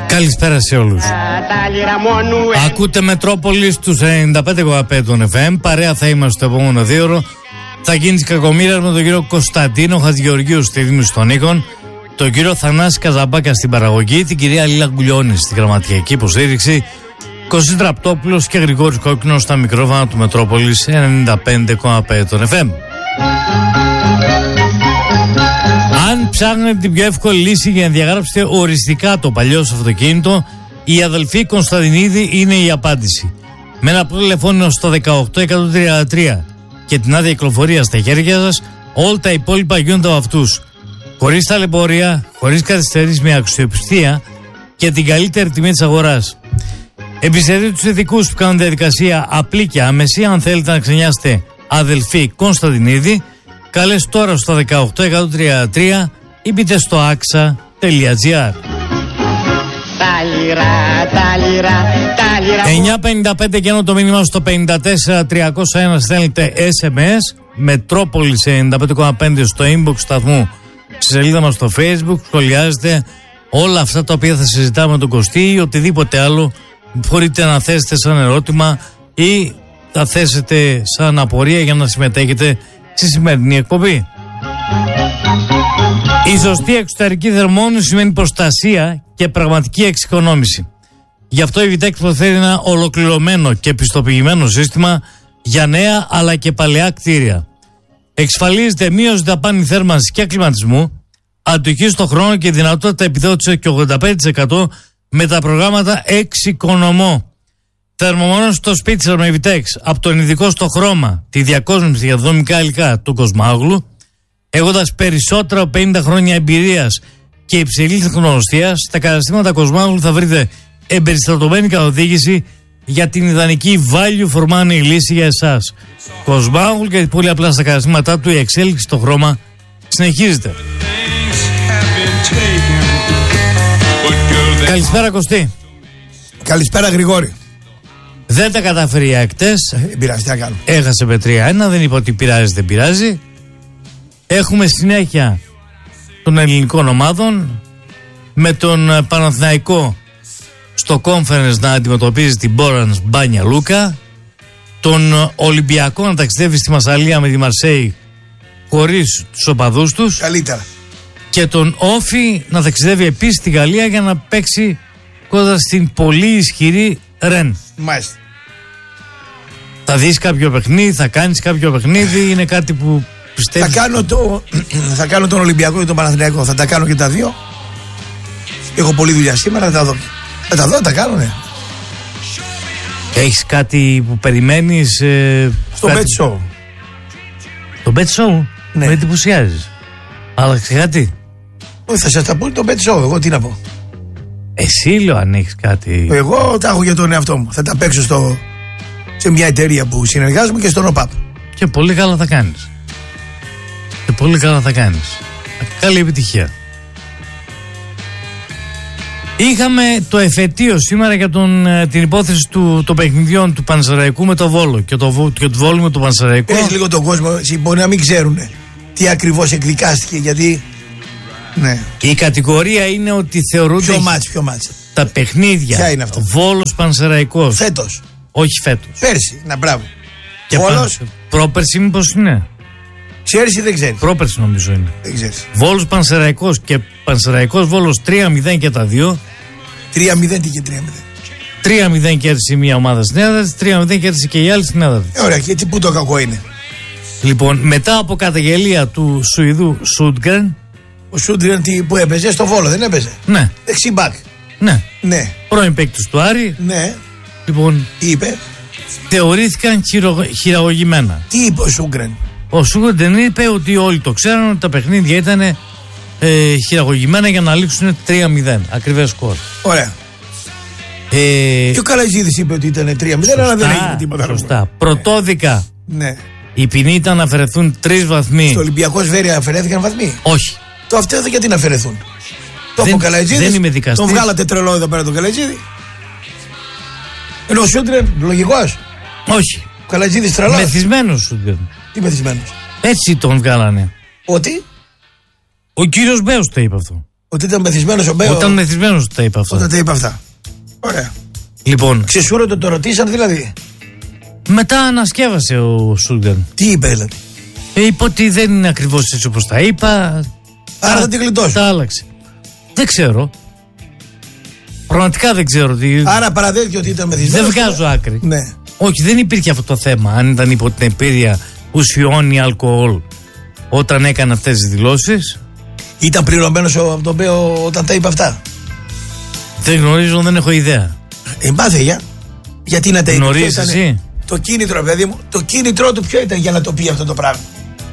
Καλησπέρα σε όλους. Ακούτε Μετρόπολη στους 95,5 των FM. Παρέα θα είμαστε στο επόμενο 2ωρο. Θα γίνει κακομοίρας με τον κύριο Κωνσταντίνο Χατζηγεωργίου στη ρύθμιση των ήχων, τον κύριο Θανάση Καζαμπάκα στην παραγωγή, την κυρία Λίλα Γκουλιώνη στην γραμματιακή υποστήριξη, Κωστής Τραπτόπουλος και Γρηγόρης Κόκκινος στα μικρόφωνα του Μετρόπολης 95,5 των FM. Αν ψάχνετε την πιο εύκολη λύση για να διαγράψετε οριστικά το παλιό σας αυτοκίνητο, η αδελφή Κωνσταντινίδη είναι η απάντηση. Με ένα τηλεφώνημα στο 18133 και την άδεια κυκλοφορία στα χέρια σας, όλα τα υπόλοιπα γίνονται από αυτούς. Χωρίς ταλαιπωρία, χωρίς καθυστερήσεις, με αξιοπιστία και την καλύτερη τιμή της αγοράς. Εμπιστευτείτε τους ειδικούς που κάνουν διαδικασία απλή και άμεση. Αν θέλετε να ξενιάσετε αδελφή Κωνσταντινίδη, καλέστε τώρα στο 18133 ή μπείτε στο axa.gr. 9.55 και ενώ το μήνυμα στο 54301 στέλνετε SMS Μετρόπολης 95,5 στο inbox σταθμού, στη σελίδα μας στο Facebook, σχολιάζετε όλα αυτά τα οποία θα συζητάμε με τον Κωστή ή οτιδήποτε άλλο μπορείτε να θέσετε σαν ερώτημα ή θα θέσετε σαν απορία για να συμμετέχετε στη σημερινή εκπομπή. Η σωστή εξωτερική θερμόνωση σημαίνει προστασία και πραγματική εξοικονόμηση. Γι' αυτό η Vitex προσφέρει ένα ολοκληρωμένο και πιστοποιημένο σύστημα για νέα αλλά και παλαιά κτίρια. Εξασφαλίζεται μείωση δαπάνη θέρμανσης και κλιματισμού, αντοχή στον χρόνο και δυνατότητα επιδότησης και 85% με τα προγράμματα Εξοικονομώ. Θερμομόνωση στο σπίτι σας με Vitex από τον ειδικό στο χρώμα, τη διακόσμηση για δομικά υλικά του Κοσμάγλου, έχοντας περισσότερα από 50 χρόνια εμπειρίας και υψηλή τεχνογνωσία, στα καταστήματα Κοσμάγλου θα βρείτε εμπεριστατωμένη καθοδήγηση για την ιδανική value for money λύση για εσάς. Κοσμάγλου, και πολύ απλά στα καταστήματά του η εξέλιξη στο χρώμα συνεχίζεται. Καλησπέρα Κωστή. Καλησπέρα Γρηγόρη. Δεν τα κατάφερε η ΑΕΚ χτες. Πειράζει, τι να κάνω. Έχασε με 3-1, δεν είπα ότι πειράζει, δεν πειράζει. Έχουμε συνέχεια των ελληνικών ομάδων, με τον Παναθηναϊκό στο Conference να αντιμετωπίζει την Μπόρανς Μπάνια Λούκα, τον Ολυμπιακό να ταξιδεύει στη Μασσαλία με τη Μαρσέη χωρίς τους οπαδούς τους. Καλύτερα. Και τον Όφι να ταξιδεύει επίσης στη Γαλλία για να παίξει κοντά στην πολύ ισχυρή Ρεν. Μάλιστα. Θα δεις κάποιο παιχνίδι, θα κάνεις κάποιο παιχνίδι, είναι κάτι που πιστεύεις? Θα κάνω τον Ολυμπιακό και τον Παναθηναϊκό. Θα τα κάνω και τα δύο. Έχω πολλή δουλειά σήμερα, θα τα δω. Θα τα δω, θα τα κάνω, ναι. Έχεις κάτι που περιμένεις? Στο Bet Show. Το Bet Show? Ναι. Με εντυπωσιάζεις. Άλλαξε κάτι? Όχι, θα σας τα πω το Bet Show, εγώ τι να πω. Εσύ λέω αν έχεις κάτι. Εγώ τα έχω για τον εαυτό μου. Θα τα παίξω σε μια εταιρεία που συνεργάζομαι και στον ΟΠΑΠ. Και πολύ καλά θα κάνεις. Και πολύ καλά θα κάνεις. Καλή επιτυχία. Είχαμε το εφετείο σήμερα για την υπόθεση των παιχνιδιών του Πανσεραϊκού με το Βόλο και του Βόλου με το Πανσεραϊκό. Πες λίγο τον κόσμο, μπορεί να μην ξέρουν τι ακριβώς εκδικάστηκε, γιατί. Ναι. Η κατηγορία είναι ότι θεωρούνται. Ποιο μάτς. Τα παιχνίδια. Ποια είναι αυτά? Βόλος Πανσεραϊκός. Φέτος. Όχι φέτος. Πέρσι. Να, μπράβο. Και Βόλος. Πρόπερσι μήπως είναι? Ξέρεις ή δεν ξέρεις? Πρόπερσι νομίζω είναι. Δεν ξέρεις. Βόλος Πανσεραϊκός και Πανσεραϊκός Βόλος 3-0 και τα δύο. 3-0 τι και 3-0. 3-0 κέρδισε μια ομάδα στην έδρα, 3-0 κέρδισε και η άλλη στην έδρα. Ωραία, και πού το κακό είναι? Λοιπόν, μετά από καταγγελία του Σουηδού Σούντγκρεν. Ο Σούντγκρεν που έπαιζε στο Βόλο, δεν έπαιζε? Ναι. Δεξιμπάκ. Ναι. Ναι. Πρώην παίκτης του Άρη. Ναι. Λοιπόν, τι είπε? Θεωρήθηκαν χειραγωγημένα. Τι είπε ο Σούντγκρεν? Ο Σούντγκρεν είπε ότι όλοι το ξέρουν ότι τα παιχνίδια ήταν χειραγωγημένα για να λήξουν 3-0. Ακριβές σκορ. Ωραία. Και ο Καλατζίδης είπε ότι ήταν 3-0, αλλά δεν έγινε τίποτα. Σωστά. Πρωτόδικα. Ναι. Η ποινή ήταν να αφαιρεθούν 3 βαθμοί. Στο Ολυμπιακό Σβέρια αφαιρέθηκαν βαθμοί? Όχι. Το αυτό γιατί να αφαιρεθούν? Το έχω Καλατζίδης. Δεν είμαι δικαστής. Τον βγάλατε τρελό εδώ πέρα τον Καλατζίδη. Ενώ ο Σούντγκρεν λογικός? Όχι. Ο Καλατζίδης τρελός. Μεθυσμένος Σούντγκρεν. Τι μεθυσμένος? Έτσι τον βγάλανε. Ότι? Ο κύριος Μπέος το είπε αυτό. Ότι ήταν μεθυσμένος ο Μπέο. Όταν μεθυσμένος τα είπε αυτά. Όταν τα είπε αυτά. Ωραία. Λοιπόν. Ξεσούρωτο το ρωτήσαν δηλαδή. Μετά ανασκεύασε ο Σούλγκαν. Τι είπε δηλαδή. Είπε ότι δεν είναι ακριβώς έτσι όπως τα είπα. Άρα θα την γλιτώσει. Τα άλλαξε. Δεν ξέρω. Πραγματικά δεν ξέρω. Άρα παραδέχεται ότι ήταν μεθυσμένος. Δεν βγάζω άκρη. Ναι. Όχι, δεν υπήρχε αυτό το θέμα. Αν ήταν υπό την επίρρεια ουσιών ή αλκοόλ όταν έκανε αυτές τις δηλώσεις. Ήταν πληρωμένος από τον Μπέο όταν τα είπε αυτά. Δεν γνωρίζω, δεν έχω ιδέα. Μάθε για. Γιατί να τα είπε. Γνωρίζεις εσύ. Το κίνητρο, παιδί μου, το κίνητρό του ποιο ήταν για να το πει αυτό το πράγμα.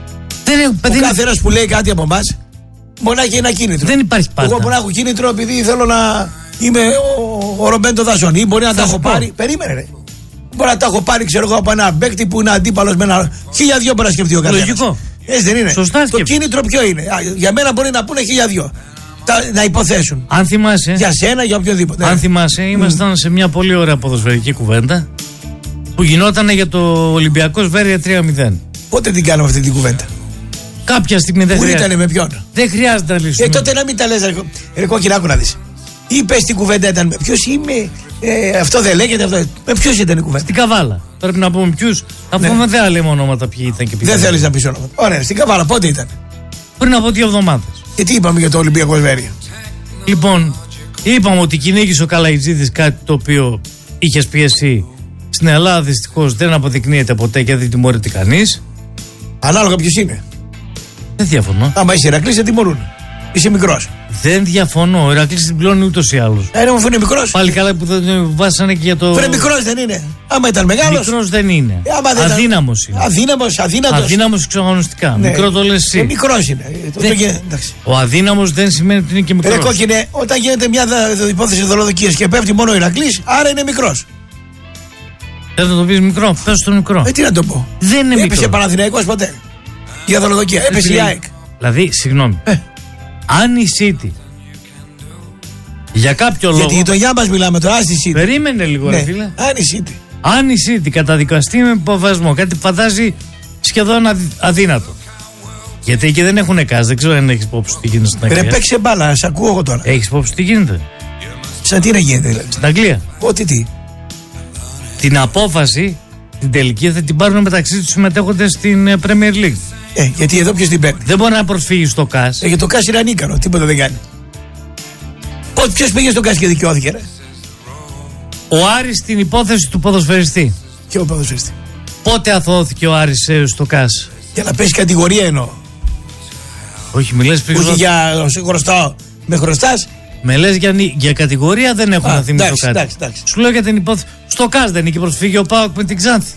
Ο κάθε ένας που λέει κάτι από εμάς μπορεί να έχει ένα κίνητρο. Δεν υπάρχει πάντα. Εγώ μπορεί να έχω κίνητρο επειδή θέλω να είμαι ο Ρομπέντο Δασόν ή μπορεί να τα έχω πάρει. Περίμενε, ρε. Μπορεί να τα έχω πάρει, ξέρω εγώ, από ένα παίκτη που είναι αντίπαλος με ένα. 1.002 μπορεί να σκεφτεί ο καθένας. Λογικό. Έτσι δεν είναι. Σωστά το κίνητρο ποιο είναι. Για μένα μπορεί να πούνε 1.002. Να υποθέσουν. Αν θυμάσαι. Για σένα, για οποιοδήποτε. Αν θυμάσαι, ήμασταν σε μια πολύ ωραία ποδοσφαιρική κουβέντα που γινόταν για το Ολυμπιακό Σβέρια 3-0. Πότε την κάνουμε αυτή την κουβέντα. Κάποια στιγμή δεν χρειάζεται. Πού ήταν με ποιον. Δεν χρειάζεται να λύσουμε. Τότε να μην τα λες, ρε κόκκινα, άκου να δεις. Ή πες την κουβέντα ήταν με ποιος είμαι. Αυτό δεν λέγεται, αυτό. Με ποιος ήταν η κουβέντα. Στην Καβάλα. Πρέπει να πούμε ποιους. Αφού δεν θα λέμε ονόματα ποιοι ήταν και ποιοι. Δεν θέλεις να πεις ονόματα. Ωραία, στην Καβάλα πότε ήταν. Πριν από 2 εβδομάδες. Και τι είπαμε για το Ολυμπιακό Σβέρια. Λοιπόν, είπαμε ότι κυνήγησε ο Καλαϊτζίδης κάτι το οποίο είχε πιέσει. Στην Ελλάδα δυστυχώς δεν αποδεικνύεται ποτέ και δεν τιμωρείται κανείς. Ανάλογα ποιος είναι. Δεν διαφωνώ. Άμα είσαι Ηρακλής, σε τιμωρούν. Είσαι μικρός. Δεν διαφωνώ. Ο Ηρακλής την πληρώνει ούτως ή άλλως. Ρε μου, είναι μικρός. Πάλι καλά που δεν βάσανε και για το. Βρε, μικρός δεν είναι. Άμα ήταν μεγάλος. Μικρός δεν είναι. Αδύναμος είναι. Αδύνατος. Αδύναμος εξαγωνιστικά. Ναι. Μικρό το λες εσύ. Μικρός είναι. Ο αδύναμος δεν σημαίνει ότι είναι και μικρός. Ρε κόκκινε, όταν γίνεται μια υπόθεση δωροδοκίας και πέφτει μόνο ο Ηρακλής, άρα είναι μικρός. Δεν θα το πεις μικρό, πες το μικρό. Τι να το πω. Δεν είναι μικρό. Έπεσε Παναθηναϊκός ποτέ. Για δωροδοκία. Έπεσε η ΑΕΚ. Δηλαδή, συγγνώμη. Αν η City για κάποιο λόγο. Γιατί η γειτονιά μας μιλάμε τώρα, στη City. Περίμενε λίγο, ρε φίλε. Αν η City καταδικαστεί με υποβασμό, κάτι φαντάζει σχεδόν αδύνατο. Γιατί εκεί δεν έχουν εκάσει, δεν ξέρω αν έχεις υπόψη τι γίνεται στην Αγγλία. Ρε παίξε μπάλα, σε ακούω εγώ τώρα. Έχεις υπόψη τι γίνεται. Σαν τι να γίνεται δηλαδή. Στην Αγγλία. Ό,τι τι. Την απόφαση, την τελική, θα την πάρουν μεταξύ τους συμμετέχοντες στην Premier League. Γιατί εδώ ποιος την παίρνει. Δεν μπορεί να προσφύγει στο ΚΑΣ. Γιατί το ΚΑΣ είναι ανίκανο, τίποτα δεν κάνει. Ποιος πήγε στο ΚΑΣ και δικαιώθηκε, ρε. Ο Άρης στην υπόθεση του ποδοσφαιριστή. Ποιο ποδοσφαιριστή. Πότε αθώθηκε ο Άρης στο ΚΑΣ. Για να πέσει κατηγορία εννοώ. Όχι, μιλές πριν. Όχι για χρωστάω. Με χρωστάς. Με λες για κατηγορία, δεν έχω να θυμηθώ κάτι. Εντάξει. Σου λέω για την υπόθεση. Στο ΚΑΣ δεν είχε προσφύγει ο ΠΑΟΚ με την Ξάνθη.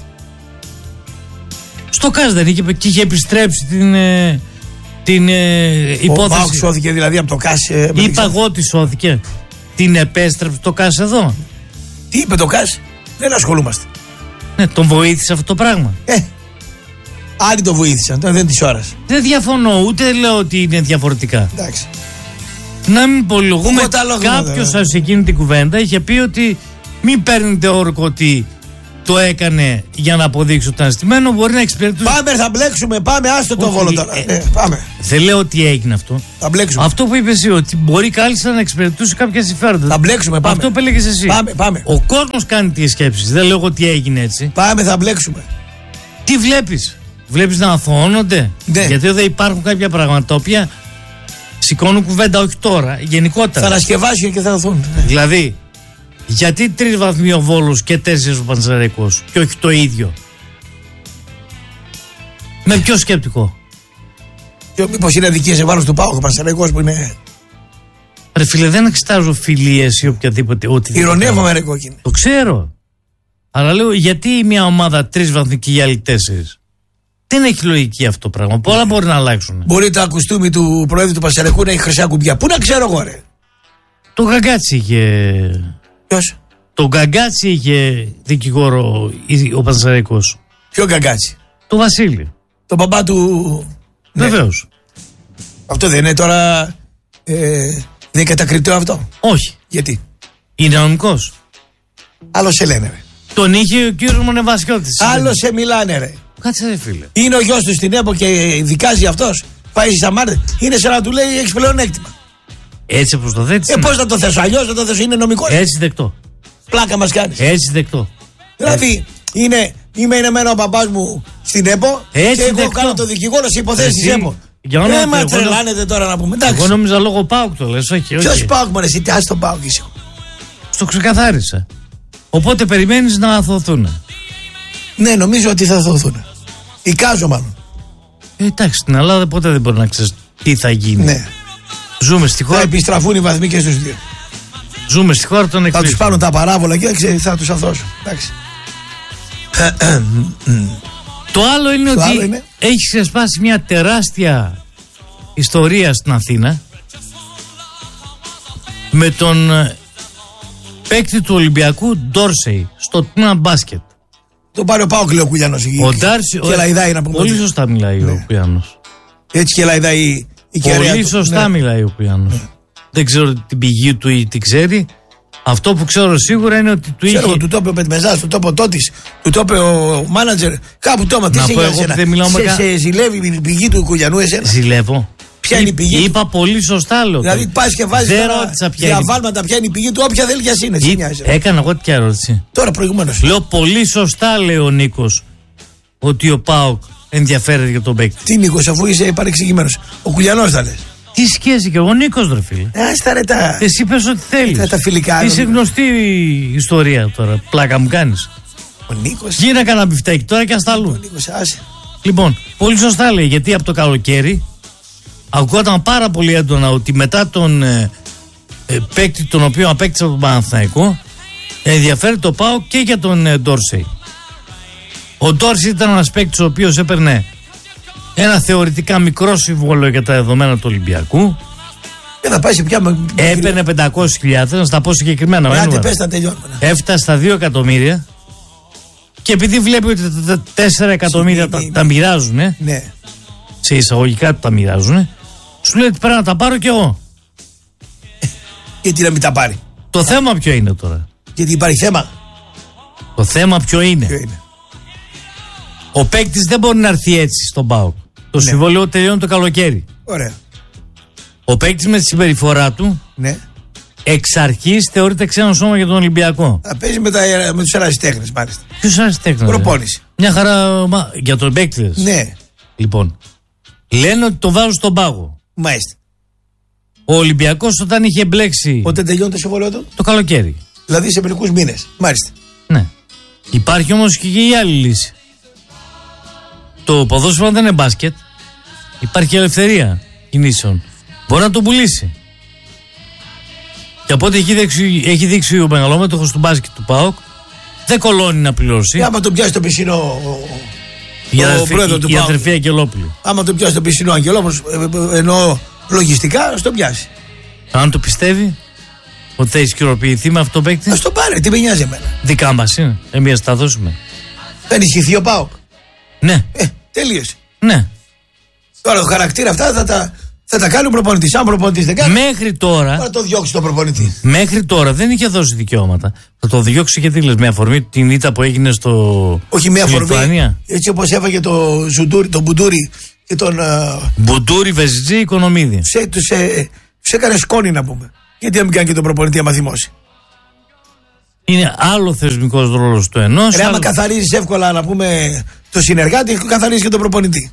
Στο ΚΑΣ δεν είχε και είχε επιστρέψει την υπόθεση. Ο ΠΑΟΚ σώθηκε δηλαδή από το ΚΑΣ. Είπα εγώ ότι σώθηκε. Την επέστρεψε το ΚΑΣ εδώ. Τι είπε το ΚΑΣ. Δεν ασχολούμαστε. Ναι, τον βοήθησε αυτό το πράγμα. Άλλοι το βοήθησαν, τώρα δεν της ώρας. Δεν διαφωνώ, ούτε λέω ότι είναι διαφορετικά. Εντάξει. Να μην πολυλογούμε. Κάποιος σε εκείνη την κουβέντα είχε πει ότι μην παίρνετε όρκο ότι το έκανε για να αποδείξει ότι ήταν στημένο. Μπορεί να εξυπηρετούσε. Πάμε, θα μπλέξουμε. Πάμε, άστο το Βόλο τώρα. Πάμε. Δεν λέω ότι έγινε αυτό. Θα μπλέξουμε. Αυτό που είπες εσύ, ότι μπορεί κάλλιστα να εξυπηρετούσε κάποια συμφέροντα. Θα μπλέξουμε. Πάμε. Αυτό που έλεγες εσύ. Πάμε. Ο κόσμος κάνει τις σκέψεις. Δεν λέω ότι έγινε έτσι. Πάμε, θα μπλέξουμε. Τι βλέπεις. Βλέπεις να αθωώνονται. Ναι. Γιατί εδώ υπάρχουν κάποια πράγματα τα οποία σηκώνουν κουβέντα, όχι τώρα, γενικότερα. Θα ανασκευάσουν και θα αθωώνουν. Δηλαδή, γιατί 3 βαθμοί ο Βόλος και 4 ο Πανσεραϊκός και όχι το ίδιο. Με ποιο σκεπτικό. Μήπως είναι δική σε βάρος του ΠΑΟΚ ο Πανσεραϊκός που είναι. Ρε φίλε, δεν εξετάζω φιλίες ή οποιαδήποτε. Ηρωνεύομαι, ρε κόκκινη. Το ξέρω. Αλλά λέω, γιατί μια ομάδα 3 βαθμοί και οι άλλοι 4. Δεν έχει λογική αυτό το πράγμα. Πολλά μπορεί να αλλάξουν. Μπορεί το ακουστούμι του Προέδρου του Πανσεραϊκού να έχει χρυσά κουμπιά. Πού να ξέρω εγώ, ρε. Το Γκαγκάτσι είχε. Ποιος? Το Γκαγκάτσι είχε δικηγόρο ο Πανσεραϊκός. Ποιο Γκαγκάτσι? Το Βασίλη. Το μπαμπά του. Βεβαίως. Ναι. Αυτό δεν είναι τώρα. Δεν είναι κατακριτέο αυτό. Όχι. Γιατί? Είναι νομικός. Άλλο σε λένε, ρε. Τον είχε ο κύριος Μονεβασιώτης. Άλλο σε μιλάνε, ρε. Κάτσε, ρε φίλε. Είναι ο γιος του στην ΕΠΟ και δικάζει αυτός. Πάει στις αμάρτες. Είναι σαν να του λέει έχεις πλεονέκτημα. Έτσι όπως το θέτεις. Πώς να το θέσω, αλλιώς να το θέσω, είναι νομικό. Έτσι δεκτό. Πλάκα μας κάνεις. Έτσι δεκτό. Δηλαδή, είμαι εμένα ο παπάς μου στην ΕΠΟ Έτσι και εγώ δεκτό. κάνω το δικηγόρο σε υποθέσεις της ΕΠΟ. Μα τρελάνετε τώρα να πούμε. Εγώ νόμιζα λόγω ΠΑΟΚ το λες, όχι. Ποιος ΠΑΟΚ μωρέ, εσύ τι, ας τον ΠΑΟΚ είσαι. Στο ξεκαθάρισα. Οπότε περιμένεις να αθωθούν. Ναι, νομίζω ότι θα αθωθούν. Εικάζω μάλλον. Εντάξει, στην Ελλάδα ποτέ δεν μπορεί να ξέρεις τι θα γίνει. Ναι. Ζούμε στη χώρα. Θα επιστραφούν οι βαθμοί και στους δύο. Ζούμε στη χώρα των Θα εκπλήσεων. τους πάρουν τα παράβολα και θα τους αθώσουν. Εντάξει. Το άλλο είναι ότι έχει ξεσπάσει μια τεράστια ιστορία στην Αθήνα με τον παίκτη του Ολυμπιακού Ντόρσεϊ στο τμήμα μπάσκετ. Τον πάρει ο ΠΑΟΚ, λέει ο Κουλιανός. Ο Ντάρση. Πολύ σωστά μιλάει ο Κουλιανός. Έτσι και λαϊδάει η κεραία. Πολύ σωστά μιλάει ο Κουλιανός. Δεν ξέρω την πηγή του ή τι ξέρει. Αυτό που ξέρω σίγουρα είναι ότι του είχε. Του το είπε ο Πετμεζάς, του το είπε ο Τότης, του το είπε ο μάνατζερ. Κάπου το είπα. Τι σε ζηλεύει η πηγή του Κουλιανού, εσένα. Ζηλεύω. Ποια είναι η πηγή του. Είπα πολύ σωστά, λέω. Δηλαδή πας και βάζεις διαβάλματα, ποια είναι η πηγή του, όποια θέλει για είναι. Έκανα εγώ τέτοια ερώτηση. Τώρα προηγουμένως. Λέω πολύ σωστά, λέει ο Νίκος, ότι ο ΠΑΟΚ ενδιαφέρεται για τον παίκτη. Τι Νίκος, αφού είσαι παρεξηγημένος. Ο Κουλιανός θα λες. Τι σχέση και εγώ, Νίκος, ρε φίλε. Άστα ρε τα. Εσύ πες ό,τι θέλεις. Τα φιλικά. Είσαι γνωστή η ιστορία τώρα. Πλάκα μου κάνεις. Ο Νίκος. Γίνα κανένα μπιφτέκι τώρα και ασταλού. Ο Νίκος, άσε. Λοιπόν, πολύ σωστά λέει, γιατί από το καλοκαίρι ακούγονταν πάρα πολύ έντονα ότι μετά τον παίκτη τον οποίο απέκτησε από τον Παναθηναϊκό ενδιαφέρει το ΠΑΟΚ και για τον Ντόρσεϊ. Ο Ντόρσεϊ ήταν ένας παίκτης ο οποίος έπαιρνε ένα θεωρητικά μικρό συμβόλαιο για τα δεδομένα του Ολυμπιακού. Θα πάει σε ποια. Έπαιρνε 500.000, να στα πω συγκεκριμένα. Άντε, πες τα τελειώνουμε. Έφτασε στα 2 εκατομμύρια και επειδή βλέπει ότι τα 4 εκατομμύρια τα μοιράζουν, ναι. Σε εισαγωγικά τα μοιράζουν, σου λέει ότι πρέπει να τα πάρω κι εγώ. Γιατί να μην τα πάρει. Το θέμα ποιο είναι τώρα. Γιατί υπάρχει θέμα. Το θέμα ποιο είναι. Ο παίκτης δεν μπορεί να έρθει έτσι στον ΠΑΟΚ. Το συμβόλαιο τελειώνει το καλοκαίρι. Ωραία. Ο παίκτης με τη συμπεριφορά του εξ αρχής θεωρείται ξένο σώμα για τον Ολυμπιακό. Θα παίζει με τους ερασιτέχνες μάλιστα. Ποιους ερασιτέχνες? Προπόνηση. Μια χαρά για τον παίκτη. Ναι. Λοιπόν, λένε ότι το βάζουν στον πάγο. Μάλιστα. Ο Ολυμπιακός όταν είχε μπλέξει. Πότε τελειώνει το συμβόλαιο του? Το καλοκαίρι. Δηλαδή σε μερικούς μήνες. Μάλιστα. Ναι. Υπάρχει όμως και η άλλη λύση. Το ποδόσφαιρο δεν είναι μπάσκετ. Υπάρχει ελευθερία κινήσεων. Μπορεί να το πουλήσει. Και από ό,τι έχει δείξει ο μεγαλόμετωχος του μπάσκετ του ΠΑΟΚ, δεν κολώνει να πληρώσει. Άμα τον πιάσει το πισινό. Η αδερφή Αγγελόπουλου. Άμα τον πιάσει το πισινό Αγγελόπουλο, εννοώ λογιστικά, ας τον πιάσει. Αν το πιστεύει ότι θα ισχυροποιηθεί με αυτό το παίκτη. Ας τον πάρει, τι με νοιάζει εμένα. Δικά μας είναι. Εμείς θα δώσουμε. Θα ενισχυθεί ο ΠΑΟΚ. Ναι. Τελείωσε. Ναι. Τώρα το χαρακτήρα αυτά θα τα κάνει ο προπονητής. Αν ο προπονητής δεν κάνει. Μέχρι τώρα. Θα το διώξει τον προπονητή. Μέχρι τώρα δεν είχε δώσει δικαιώματα. Θα το διώξει και τι λες, με αφορμή την ήττα που έγινε στο. Όχι με αφορμή. Έτσι όπως έφαγε τον Μπουντούρι και τον. Μπουντούρι, Βεζιτζή, Οικονομίδη. Τους έκανε σκόνη να πούμε. Γιατί να μην κάνει και τον προπονητή άμα θυμώσει. Είναι άλλο θεσμικός ρόλος του ενός. Άμα καθαρίζεις εύκολα να πούμε το συνεργάτη, καθαρίζεις και τον προπονητή.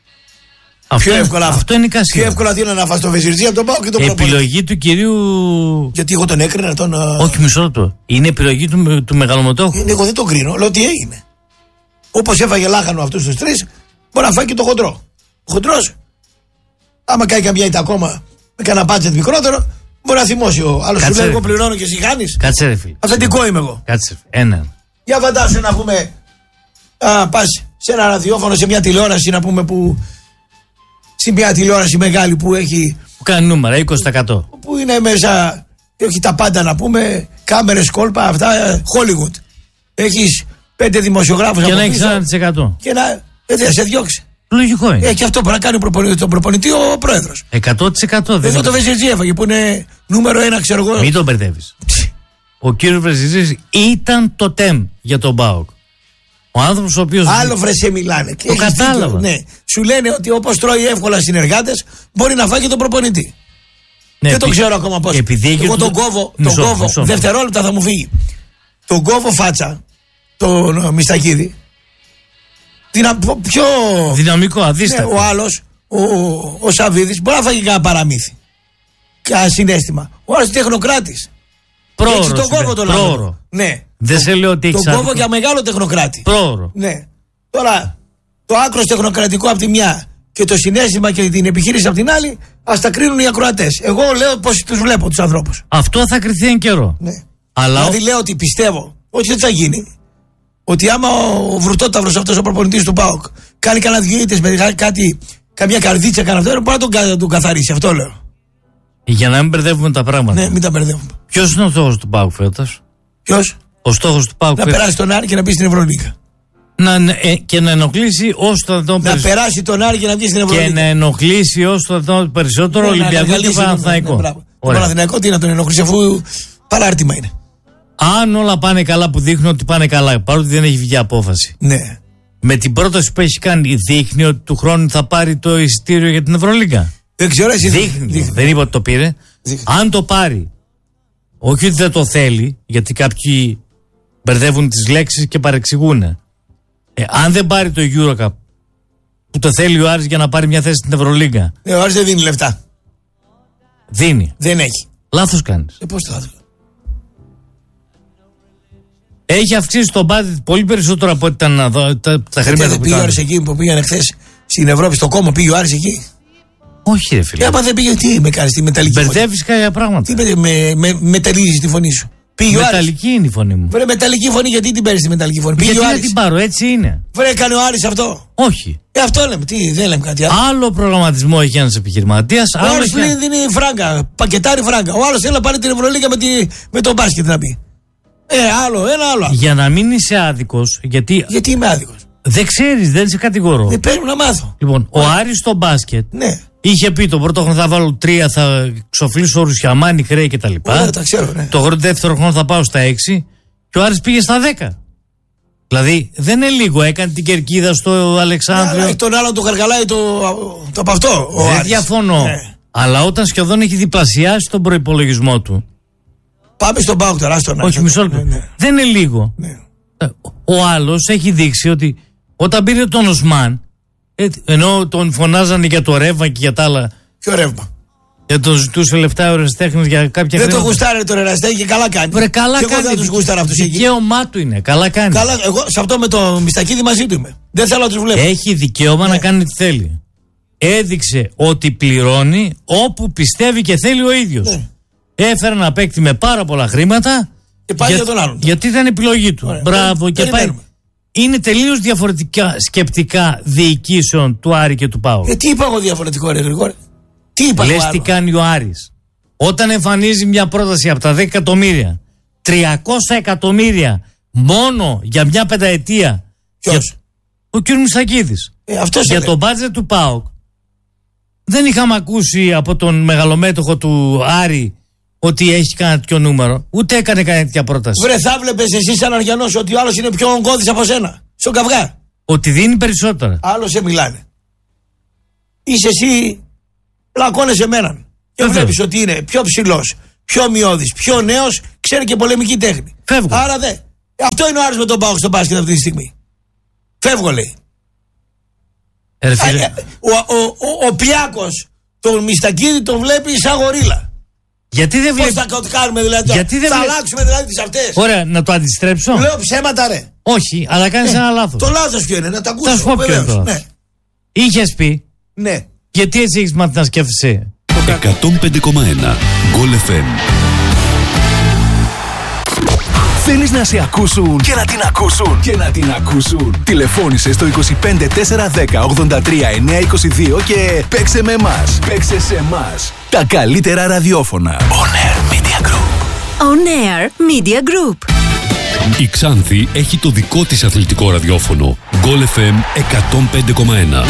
Αυτό είναι κασί. Πιο εύκολα τι είναι να φας το Βεζιρτζή από τον ΠΑΟΚ και τον προπονητή. Επιλογή του κυρίου. Γιατί εγώ τον έκρινα τον. Όχι, μισό λεπτό. Είναι επιλογή του μεγαλομετόχου. Εγώ δεν τον κρίνω. Λέω τι έγινε. Όπως έφαγε λάχανο αυτούς τους τρεις, μπορεί να φάει και το χοντρό. Ο χοντρός, άμα κάνει καμιά ήττα ακόμα με κανένα μπάτζετ μικρότερο, μπορεί να θυμώσει ο άλλος. Σου λέει: εγώ πληρώνω και εσύ κάνεις. Κάτσε ρε φίλε. Αυθεντικό είμαι εγώ. Κάτσε. Έναν. Για φαντάσου να πούμε. Πας σε ένα ραδιόφωνο, σε μια τηλεόραση να πούμε που. Στην μια τηλεόραση μεγάλη που έχει. Που κάνει νούμερα, 20%. Που είναι μέσα. Έχει τα πάντα να πούμε. Κάμερες, κόλπα, αυτά. Hollywood. Έχεις 5 δημοσιογράφους και από πίσω. Και να έχεις 1%. Και να. Δεν σε διώξει. Λογικό είναι. Και αυτό μπορεί να κάνει τον προπονητή ο πρόεδρος. 100%. Εδώ το Βεζιρτζή έφαγε που είναι νούμερο 1, ξέρω εγώ. Μην τον μπερδεύεις. Ο κύριος Βεζιρτζής ήταν το τεμ για τον ΠΑΟΚ. Ο άνθρωπος ο οποίος. Άλλο βρε σε μιλάνε. Το κατάλαβα. Ναι. Σου λένε ότι όπως τρώει εύκολα συνεργάτες, μπορεί να φάει και τον προπονητή. Δεν το ξέρω ακόμα πώς. Εγώ τον κόβω, δευτερόλεπτα θα μου φύγει. Τον κόβω φάτσα, τον Μιστακίδη. Πιο δυναμικό, αδίστατο. Ο άλλος, ο Σαββίδης, μπορεί να φάγει κανένα παραμύθι. Κανένα συναίσθημα. Ο άλλος είναι τεχνοκράτης. Έτσι τον κόβω τον άλλο. Ναι. Δεν σε λέω ότι έχεις τον κόβω για μεγάλο τεχνοκράτη. Πρόωρο. Ναι. Τώρα, το άκρος τεχνοκρατικό από τη μια και το συναίσθημα και την επιχείρηση από την άλλη, ας τα κρίνουν οι ακροατές. Εγώ λέω πώς τους βλέπω τους ανθρώπους. Αυτό θα κρυθεί εν καιρό. Ναι. Αλλά δηλαδή λέω ότι πιστεύω ότι δεν θα γίνει. Ότι άμα ο Βρουτόταυρος αυτός ο προπονητής του ΠΑΟΚ κάνει κανένα δυο ήττες με καμιά καρδίτσα, κανένα αυτό, μπορεί να τον καθαρίσει. Αυτό λέω. Για να μην μπερδεύουμε τα πράγματα. Ναι, μην τα μπερδεύουμε. Ποιος είναι ο στόχος του ΠΑΟΚ φέτος? Ποιος? Ο στόχος του ΠΑΟΚ φέτος. Να περάσει τον Άρη και να μπει στην Ευρωλίγα. Και να ενοχλήσει όσο το δυνατόν περισσότερο. Να περάσει τον Άρη και να βγει στην Ευρωλίγα. Και να ενοχλήσει όσο το δυνατόν περισσότερο Ολυμπιακό και Παναθηναϊκό. Το Παναθηναϊκό τι να τον ενοχλήσει, αφού παράρτημα είναι. Αν όλα πάνε καλά, που δείχνουν ότι πάνε καλά, παρότι δεν έχει βγει απόφαση. Ναι. Με την πρόταση που έχει κάνει, δείχνει ότι του χρόνου θα πάρει το εισιτήριο για την Ευρωλίγα. Δεν ξέρω, εσύ δείχνει. Δεν είπα ότι το πήρε. Δείχνει. Αν το πάρει, όχι ότι δεν το θέλει, γιατί κάποιοι μπερδεύουν τις λέξεις και παρεξηγούν. Αν δεν πάρει το EuroCup, που το θέλει ο Άρης για να πάρει μια θέση στην Ευρωλίγα. Ο Άρης δεν δίνει λεφτά. Δίνει. Δεν έχει. Λάθος κάνεις. Πώς το λάθος? Έχει αυξήσει το budget πολύ περισσότερο από ό,τι ήταν να δω τα χρήματα που πήγε ο Άρης εκεί που πήγανε χθες στην Ευρώπη, στο κόμμα, πήγε ο Άρης εκεί. Όχι ρε φίλε. Άμα δεν πήγε, τι με κάνεις, τη μεταλλική φωνή. Μπερδεύεις κάποια πράγματα. Τι μεταλλίζεις τη φωνή σου. Πήγε μεταλλική είναι η φωνή μου. Βρε μεταλλική φωνή, γιατί την παίρνεις τη μεταλλική φωνή? Γιατί να την πάρω, έτσι είναι. Βρε έκανε ο Άρης αυτό. Όχι. Αυτό λέμε, δεν λέμε κάτι άλλο. Άλλο προγραμματισμό έχει ένας επιχειρηματίας. Ο άλλος δίνει φράγκα, πακετάρει φράγκα. Ο άλλος θέλει να πάρει την Ευρωλίγα με τον μπάσκετ να πει. Ένα άλλο. Για να μην είσαι άδικος, γιατί είμαι άδικος? Δεν ξέρεις, δεν σε κατηγορώ. Δεν παίρνω να μάθω. Λοιπόν, ο Άρης στο μπάσκετ είχε πει τον πρώτο χρόνο θα βάλω 3, θα ξοφλήσω Ρουσιαμάνι, Χρέη κτλ. Τα ξέρω, ναι. Το δεύτερο χρόνο θα πάω στα 6 και ο Άρης πήγε στα 10. Δηλαδή δεν είναι λίγο, έκανε την κερκίδα στο Αλεξάνδριο. Τον άλλο το καργαλάει το από αυτό. Δεν διαφωνώ. Αλλά όταν σχεδόν έχει διπλασιάσει τον προϋπολογισμό του. Πάμε στον ΠΑΟΚ τώρα, στον Άρη. Όχι, μισό λεπτό. Δεν είναι λίγο. Ναι. Ο άλλος έχει δείξει ότι όταν πήρε τον Οσμάν, ενώ τον φωνάζανε για το ρεύμα και για τα άλλα. Ποιο ρεύμα? Για τον ζητούσε λεφτά ο ερασιτέχνης για κάποια χρήματα. Δεν το γουστάρε τον ερασιτέχνη και καλά κάνει. Βρε, καλά και κάνει. Εγώ δεν τους γουστάρω αυτούς εκεί. Δικαίωμά του είναι. Καλά κάνει. Εγώ σε αυτό με το Μιστακίδη μαζί του είμαι. Δεν θέλω να τους βλέπω. Έχει δικαίωμα να κάνει τι θέλει. Έδειξε ότι πληρώνει όπου πιστεύει και θέλει ο ίδιος. Έφερε ένα παίκτη με πάρα πολλά χρήματα. Και πάει για τον άλλον. Γιατί ήταν επιλογή του. Ωραία. Μπράβο, και πάει. Είναι τελείως διαφορετικά σκεπτικά διοικήσεων του Άρη και του ΠΑΟΚ. Τι είπα εγώ διαφορετικό, ρε Γρηγόρη? Τι είπα? Λες τι κάνει ο Άρης? Όταν εμφανίζει μια πρόταση από τα 10 εκατομμύρια, 300 εκατομμύρια μόνο για μια πενταετία. Ποιος? Ο κ. Μιστακίδης. Για το μπάτζετ του ΠΑΟΚ. Δεν είχαμε ακούσει από τον μεγαλομέτωχο του Άρη ότι έχει κανένα τέτοιο νούμερο. Ούτε έκανε κανένα τέτοια πρόταση. Βρε, θα βλέπεις εσύ σαν Αριανός ότι ο άλλος είναι πιο ογκώδης από σένα. Στον καυγά. Ότι δίνει περισσότερα. Άλλος σε μιλάνε. Είσαι εσύ, πλακώνεσαι εμέναν. Και βλέπεις ότι είναι πιο ψηλός, πιο ομοιώδης, πιο νέος, ξέρει και πολεμική τέχνη. Φεύγω. Άρα αυτό είναι ο Άρης με τον ΠΑΟΚ στο μπάσκετ αυτή τη στιγμή. Φεύγω, λέει. Ο Πιάκος τον Μιστακίδη τον βλέπει σαν γορίλα. Γιατί δεν βλέπει? Πώς θα κάνουμε δηλαδή? Θα αλλάξουμε δηλαδή τις αυτές? Ωραία, να το αντιστρέψω. Λέω ψέματα, ρε. Όχι, αλλά κάνεις ένα λάθος. Το λάθος ποιο είναι? Να τα ακούσω. Θα σου πω ποιο είναι το λάθος. Είχες πει. Ναι. Γιατί έτσι έχεις μάθει να σκέφτεσαι? 105,1 Goal FM. Θέλεις να σε ακούσουν και να την ακούσουν και να την ακούσουν? Τηλεφώνησε στο 25 410 83 922 και παίξε με εμάς. Παίξε σε εμάς. Τα καλύτερα ραδιόφωνα. On Air Media Group. On Air Media Group. Η Ξάνθη έχει το δικό της αθλητικό ραδιόφωνο. Goal FM 105,1.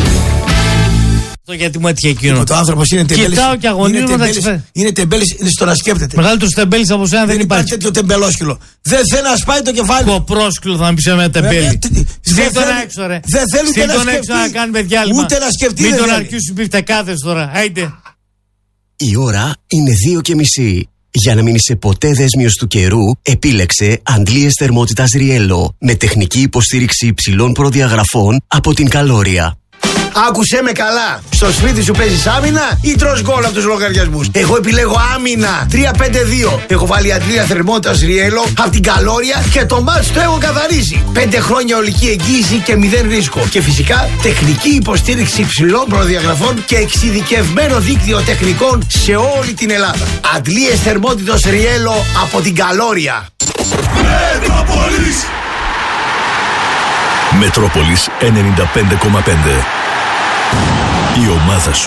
Γιατί μου έτυχε εκείνο. Το άνθρωπος είναι τεμπέλης. Κοιτάω και αγωνίζομαι. Είναι τεμπέλης στο να σκέφτεται. Μεγαλύτερος τεμπέλης από σένα δεν υπάρχει. τέτοιο τεμπελόσκυλο. Δεν θέλει να σπάει το κεφάλι. Κοπρόσκυλο θα μου πεις ένα τεμπέλη. Στείλ τον έξω, ρε. Δεν θέλει ούτε να σκεφτεί. Να κάνουμε διάλειμμα. Ούτε να σκεφτεί. Μην τον αρκιούς μπιφτεκάδες τώρα. Άιντε. Η ώρα είναι 2:30. Για να μην είσαι ποτέ δέσμιος του καιρού, επίλεξε αντλίες θερμότητας Riello με τεχνική υποστήριξη υψηλών προδιαγραφών από την Καλόρια. Άκουσέ με καλά. Στο σπίτι σου παίζεις άμυνα ή τρως γκολ από τους λογαριασμούς? Εγώ επιλέγω άμυνα. 3-5-2. Έχω βάλει αντλία θερμότητας Riello από την Καλόρια και το μάτς το έχω καθαρίσει. 5 χρόνια ολική εγγύηση και 0 ρίσκο. Και φυσικά τεχνική υποστήριξη υψηλών προδιαγραφών και εξειδικευμένο δίκτυο τεχνικών σε όλη την Ελλάδα. Αντλίες θερμότητας Riello από την Καλόρια. Μετρόπολης 95,5. Η ομάδα σου.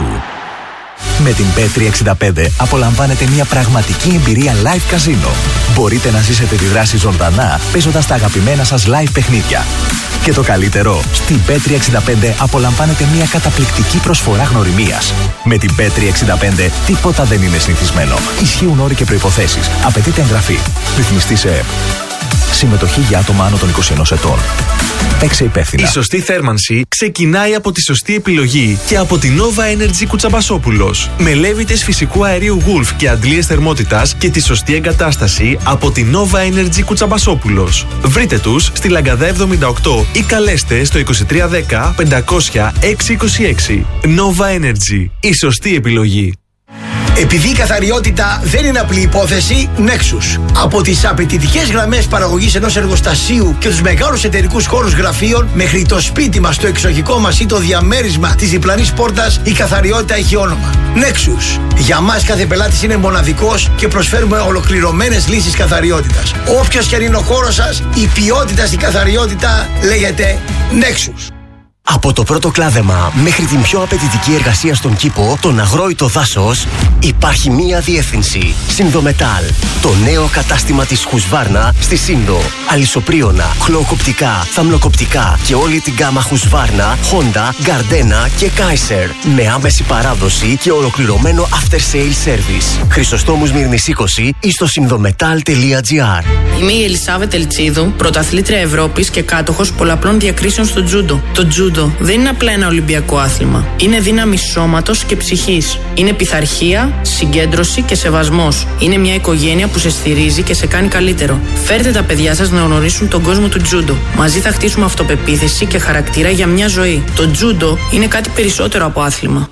Με την Bet365 απολαμβάνετε μια πραγματική εμπειρία live καζίνο. Μπορείτε να ζήσετε τη δράση ζωντανά παίζοντας τα αγαπημένα σας live παιχνίδια. Και το καλύτερο, στην Bet365 απολαμβάνετε μια καταπληκτική προσφορά γνωριμίας. Με την Bet365 τίποτα δεν είναι συνηθισμένο. Ισχύουν όροι και προϋποθέσεις. Απαιτείται εγγραφή. Ρυθμιστή σε ΕΠ. Συμμετοχή για άτομα άνω των 21 ετών. Παίξε υπεύθυνα. Η σωστή θέρμανση ξεκινάει από τη σωστή επιλογή και από την Nova Energy Κουτσαμπασόπουλος. Με λέβητες φυσικού αερίου Wolf και αντλίες θερμότητας και τη σωστή εγκατάσταση από την Nova Energy Κουτσαμπασόπουλος. Βρείτε τους στη Λαγκαδά 78 ή καλέστε στο 2310 500 626. Nova Energy. Η σωστή επιλογή. Επειδή η καθαριότητα δεν είναι απλή υπόθεση, Nexus. Από τις απαιτητικές γραμμές παραγωγής ενός εργοστασίου και τους μεγάλους εταιρικούς χώρους γραφείων μέχρι το σπίτι μας, το εξοχικό μας ή το διαμέρισμα της διπλανής πόρτας, η καθαριότητα έχει όνομα. Nexus. Για μας κάθε πελάτης είναι μοναδικός και προσφέρουμε ολοκληρωμένες λύσεις καθαριότητας. Όποιος και αν είναι ο χώρος σας, η ποιότητα στην καθαριότητα λέγεται Nexus. Από το πρώτο κλάδεμα μέχρι την πιο απαιτητική εργασία στον κήπο, τον αγρόητο δάσος, υπάρχει μία διεύθυνση. Συνδομετάλ. Το νέο κατάστημα της Χουσβάρνα στη Σύνδο. Αλυσοπρίωνα, χλωοκοπτικά, θαμλοκοπτικά και όλη την γκάμα Χουσβάρνα, Honda, Gardena και Kaiser. Με άμεση παράδοση και ολοκληρωμένο after sale service. Χρυσοστόμου Μύρνης 20 ή στο συνδομετάλ.gr. Είμαι η Ελισάβετ Ελτσίδου, πρωταθλήτρια Ευρώπης και κάτοχος πολλαπλών διακρίσεων στο τζούντο. Το τζούντο δεν είναι απλά ένα ολυμπιακό άθλημα. Είναι δύναμη σώματος και ψυχής. Είναι πειθαρχία, συγκέντρωση και σεβασμός. Είναι μια οικογένεια που σε στηρίζει και σε κάνει καλύτερο. Φέρτε τα παιδιά σας να γνωρίσουν τον κόσμο του τζούντο. Μαζί θα χτίσουμε αυτοπεποίθηση και χαρακτήρα για μια ζωή. Το τζούντο είναι κάτι περισσότερο από άθλημα.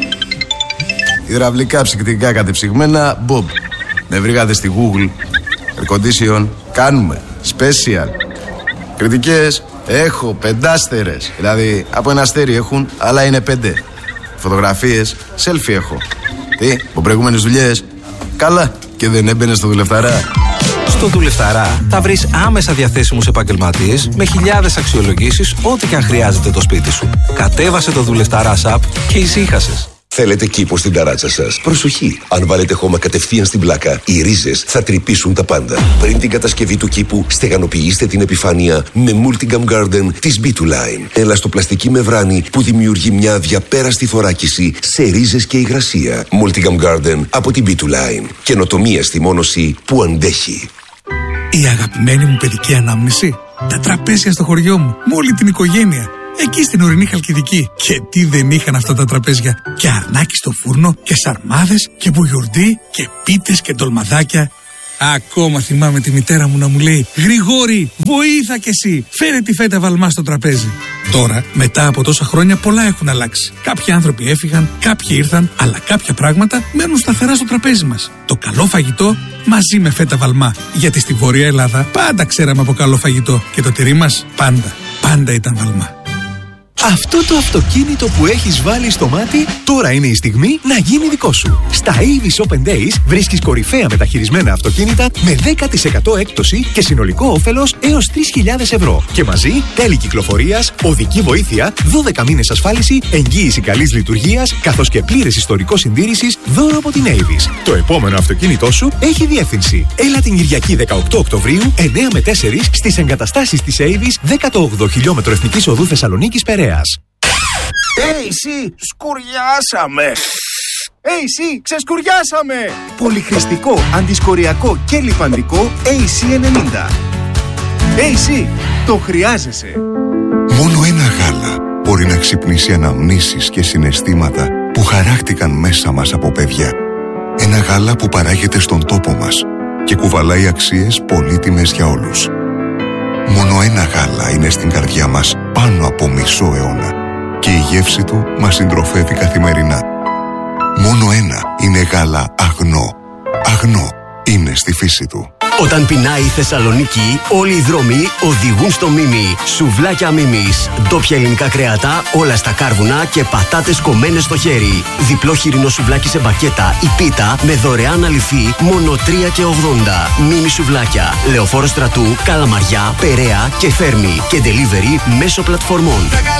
Υδραυλικά ψυκτικά κατεψυγμένα, Bob. Με βρήκατε στη Google. Air condition, κάνουμε. Special. Κριτικές. Έχω 5 άστερες. Δηλαδή από ένα αστέρι έχουν, αλλά είναι 5. Φωτογραφίες, selfie έχω. Τι, από προηγούμενες δουλειές? Καλά, και δεν έμπαινε στο Δουλευταρά. Στο Δουλευταρά θα βρεις άμεσα διαθέσιμους επαγγελματίες με χιλιάδες αξιολογήσεις, ό,τι και αν χρειάζεται το σπίτι σου. Κατέβασε το Δουλευταρά app και ησύχασες. Θέλετε κήπο στην ταράτσα σας? Προσοχή! Αν βάλετε χώμα κατευθείαν στην πλάκα, οι ρίζες θα τρυπήσουν τα πάντα. Πριν την κατασκευή του κήπου, στεγανοποιήστε την επιφάνεια με Multigam Garden της B2Line. Ελαστοπλαστική μεμβράνη που δημιουργεί μια αδιαπέραστη θωράκιση σε ρίζες και υγρασία. Multigam Garden από την B2Line. Καινοτομία στη μόνωση που αντέχει. Η αγαπημένη μου παιδική ανάμνηση. Τα τραπέζια στο χωριό μου, με όλη την οικογένεια. Εκεί στην ορεινή Χαλκιδική. Και τι δεν είχαν αυτά τα τραπέζια. Και αρνάκι στο φούρνο, και σαρμάδες, και μπουγιουρντί, και πίτες και ντολμαδάκια. Ακόμα θυμάμαι τη μητέρα μου να μου λέει: Γρηγόρη, βοήθα κι εσύ, φέρε τη φέτα βαλμά στο τραπέζι. Τώρα, μετά από τόσα χρόνια, πολλά έχουν αλλάξει. Κάποιοι άνθρωποι έφυγαν, κάποιοι ήρθαν, αλλά κάποια πράγματα μένουν σταθερά στο τραπέζι μας. Το καλό φαγητό μαζί με φέτα βαλμά. Γιατί στη Βόρεια Ελλάδα πάντα ξέραμε από καλό φαγητό. Και το τυρί μας πάντα ήταν βαλμά. Αυτό το αυτοκίνητο που έχεις βάλει στο μάτι, τώρα είναι η στιγμή να γίνει δικό σου. Στα Avis Open Days βρίσκεις κορυφαία μεταχειρισμένα αυτοκίνητα με 10% έκπτωση και συνολικό όφελος έως 3.000 ευρώ. Και μαζί τέλη κυκλοφορίας, οδική βοήθεια, 12 μήνες ασφάλιση, εγγύηση καλής λειτουργίας, καθώς και πλήρες ιστορικό συντήρησης, δώρο από την Avis. Το επόμενο αυτοκίνητό σου έχει διεύθυνση. Έλα την Κυριακή 18 Οκτωβρίου, 9 με 4 στις εγκαταστάσεις της Avis, 18 χιλιόμετρο Εθνικής Οδού Θεσσαλονίκης Περαίας. Εσύ, σκουριάσαμε! AC, ξεσκουριάσαμε! Πολυχρηστικό, αντισκοριακό και λιπαντικό AC90. AC, το χρειάζεσαι. Μόνο ένα γάλα μπορεί να ξυπνήσει αναμνήσεις και συναισθήματα που χαράχτηκαν μέσα μας από παιδιά. Ένα γάλα που παράγεται στον τόπο μας και κουβαλάει αξίες πολύτιμες για όλους. Μόνο ένα γάλα είναι στην καρδιά μας πάνω από μισό αιώνα και η γεύση του μας συντροφεύει καθημερινά. Μόνο ένα είναι γάλα Αγνό. Αγνό είναι στη φύση του. Όταν πεινάει η Θεσσαλονίκη, όλοι οι δρόμοι οδηγούν στο Μίμη. Σουβλάκια Μίμης. Ντόπια ελληνικά κρέατα, όλα στα κάρβουνα και πατάτες κομμένες στο χέρι. Διπλό χοιρινό σουβλάκι σε μπακέτα ή πίτα με δωρεάν αληφή, μόνο 3,80. Μίμη σουβλάκια. Λεωφόρο Στρατού, Καλαμαριά, Περαία και Θέρμη. Και delivery μέσω πλατφορμών.